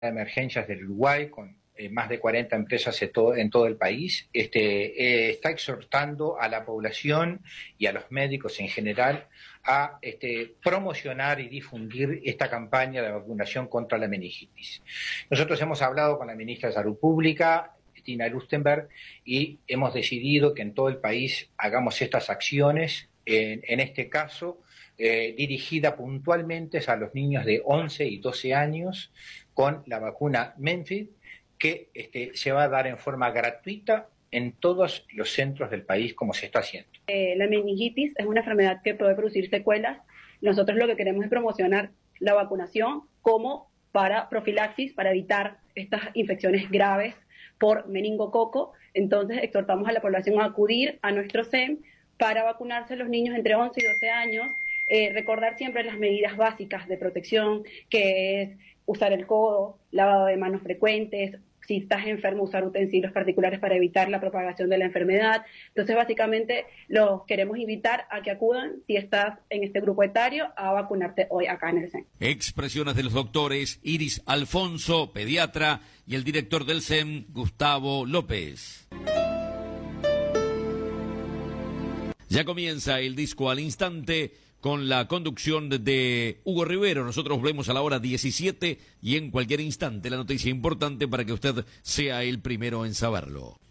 de emergencias del Uruguay, con más de 40 empresas en todo el país, está exhortando a la población y a los médicos en general a promocionar y difundir esta campaña de vacunación contra la meningitis. Nosotros hemos hablado con la ministra de Salud Pública, Tina Lustenberg, y hemos decidido que en todo el país hagamos estas acciones, en este caso dirigida puntualmente a los niños de 11 y 12 años con la vacuna Menfit, que se va a dar en forma gratuita en todos los centros del país, como se está haciendo. La meningitis es una enfermedad que puede producir secuelas. Nosotros lo que queremos es promocionar la vacunación como para profilaxis, para evitar estas infecciones graves por meningococo. Entonces exhortamos a la población a acudir a nuestro SEM para vacunarse los niños entre 11 y 12 años, recordar siempre las medidas básicas de protección, que es usar el codo, lavado de manos frecuentes, si estás enfermo usar utensilios particulares para evitar la propagación de la enfermedad. Entonces básicamente los queremos invitar a que acudan, si estás en este grupo etario, a vacunarte hoy acá en el SEM. Expresiones de los doctores Iris Alfonso, pediatra, y el director del SEM, Gustavo López. Ya comienza el disco al instante con la conducción de Hugo Rivero. Nosotros volvemos a la hora 17 y en cualquier instante la noticia importante para que usted sea el primero en saberlo.